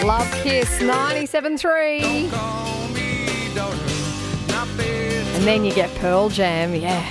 Love Kiss 97.3. And then you get Pearl Jam, yeah.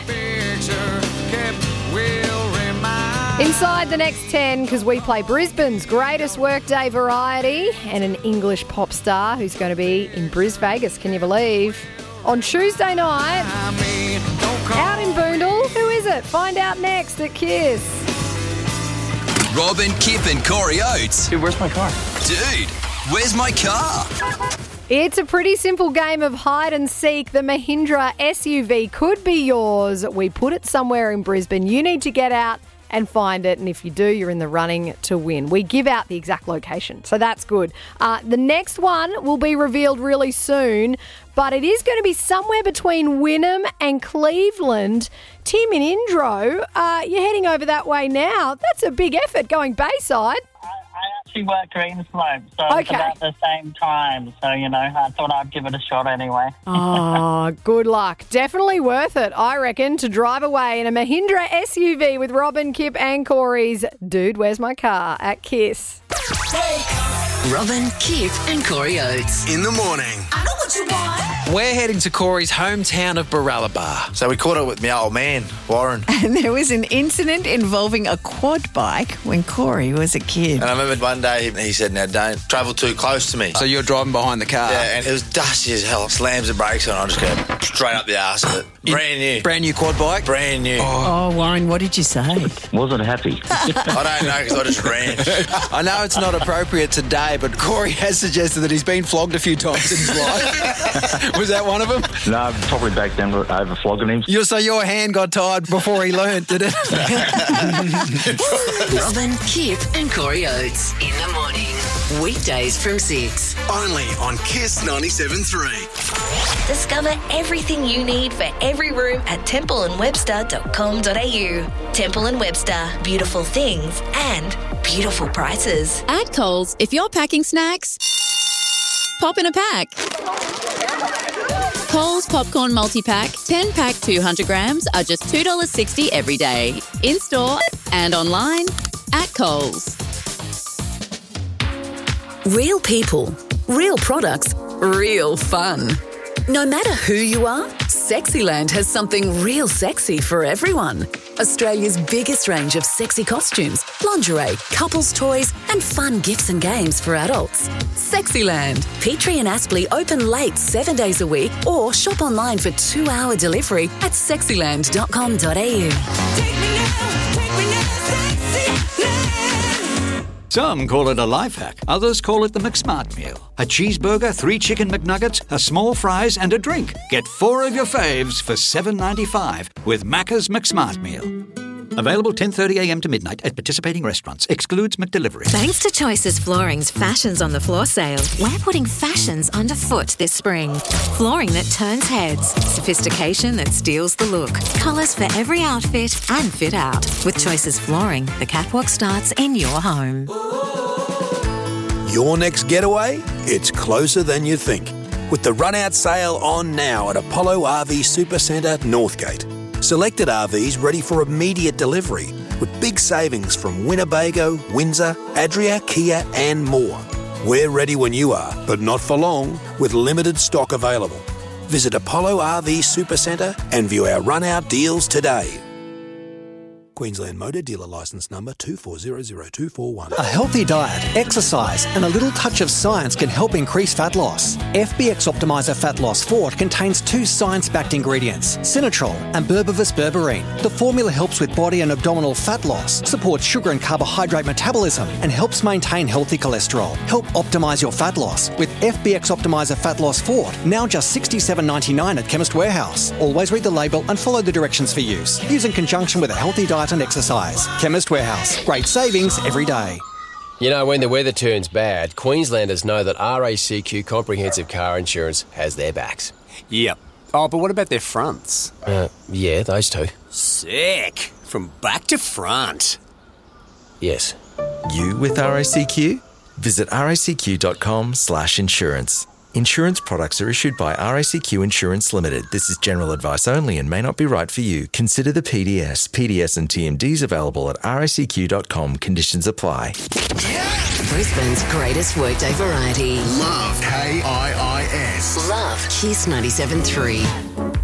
Inside the next 10, because we play Brisbane's greatest workday variety and an English pop star who's going to be in Vegas, can you believe? On Tuesday night, out in Boondall. Who is it? Find out next at Kiss. Robin, Kip and Corey Oates. Dude, where's my car? Dude, where's my car? It's a pretty simple game of hide and seek. The Mahindra SUV could be yours. We put it somewhere in Brisbane. You need to get out and find it, and if you do, you're in the running to win. We give out the exact location, so that's good. The next one will be revealed really soon, but it is going to be somewhere between Wynnum and Cleveland. Tim in Indro, you're heading over that way now. That's a big effort going Bayside. I actually work Greenslope, so it's about the same time. So, I thought I'd give it a shot anyway. Oh, good luck. Definitely worth it, I reckon, to drive away in a Mahindra SUV with Robin, Kip and Corey's Dude, Where's My Car at Kiss. Robin, Kip and Corey Oates. In the morning. I know what you want. We're heading to Corey's hometown of Baralaba. So we caught up with my old man, Warren. And there was an incident involving a quad bike when Corey was a kid. And I remember one day he said, now don't travel too close to me. So you're driving behind the car? Yeah, and it was dusty as hell. Slams the brakes on, I just go straight up the arse of it. Brand new. Brand new quad bike? Brand new. Oh, Warren, what did you say? Wasn't happy. I don't know because I just ran. I know it's not appropriate today, but Corey has suggested that he's been flogged a few times in his life. Was that one of them? No, probably back then over flogging him. So your hand got tired before he learnt, did it? Robin, Kip and Corey Oates. In the morning. Weekdays from 6. Only on Kiss 97.3. Discover everything you need for every room at templeandwebster.com.au. Temple & Webster. Beautiful things and beautiful prices. At Coles, if you're packing snacks, pop in a pack. Coles Popcorn Multi-Pack, 10-pack 200 grams are just $2.60 every day. In-store and online at Coles. Real people, real products, real fun. No matter who you are, Sexyland has something real sexy for everyone. Australia's biggest range of sexy costumes, lingerie, couples toys and fun gifts and games for adults. Sexyland. Petrie and Aspley open late 7 days a week or shop online for 2-hour delivery at sexyland.com.au. Take me now, Sexyland. Some call it a life hack. Others call it the McSmart meal. A cheeseburger, 3 chicken McNuggets, a small fries and a drink. Get 4 of your faves for $7.95 with Macca's McSmart meal. Available 10:30am to midnight at participating restaurants. Excludes McDelivery. Thanks to Choices Flooring's Fashions on the Floor sale, we're putting fashions underfoot this spring. Flooring that turns heads, sophistication that steals the look, colours for every outfit and fit out. With Choices Flooring, the catwalk starts in your home. Your next getaway? It's closer than you think. With the run-out sale on now at Apollo RV Supercentre, Northgate. Selected RVs ready for immediate delivery with big savings from Winnebago, Windsor, Adria, Kia and more. We're ready when you are, but not for long, with limited stock available. Visit Apollo RV Supercentre and view our run-out deals today. Queensland Motor Dealer Licence Number 2400241. A healthy diet, exercise and a little touch of science can help increase fat loss. FBX Optimizer Fat Loss Fort contains 2 science-backed ingredients, Sinatrol and Berbevis berberine. The formula helps with body and abdominal fat loss, supports sugar and carbohydrate metabolism and helps maintain healthy cholesterol. Help optimise your fat loss with FBX Optimizer Fat Loss Fort, now just $67.99 at Chemist Warehouse. Always read the label and follow the directions for use. Use in conjunction with a healthy diet and exercise. Chemist Warehouse. Great savings every day. You know, when the weather turns bad, Queenslanders know that RACQ Comprehensive Car Insurance has their backs. Yep. Oh, but what about their fronts? Yeah, those two. Sick. From back to front. Yes. You with RACQ? Visit racq.com/insurance. Insurance products are issued by RACQ Insurance Limited. This is general advice only and may not be right for you. Consider the PDS. PDS and TMDs available at racq.com. Conditions apply. Brisbane's greatest workday variety. Love, K-I-I-S. Love Kiss 97.3.